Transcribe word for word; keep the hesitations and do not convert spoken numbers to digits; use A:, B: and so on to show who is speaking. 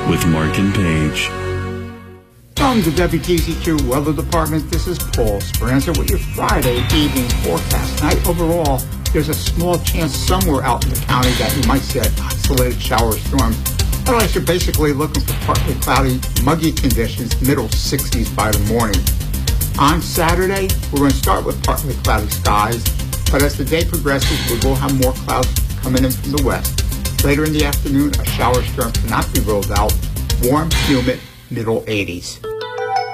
A: with Mark and Paige.
B: From the W T Z Q Weather Department, this is Paul Speranza with your Friday evening forecast. Tonight, overall, there's a small chance somewhere out in the county that you might see an isolated shower storm. Otherwise, you're basically looking for partly cloudy, muggy conditions, middle sixties by the morning. On Saturday, we're going to start with partly cloudy skies, but as the day progresses, we will have more clouds coming in from the west. Later in the afternoon, a shower storm cannot be ruled out. Warm, humid, middle eighties.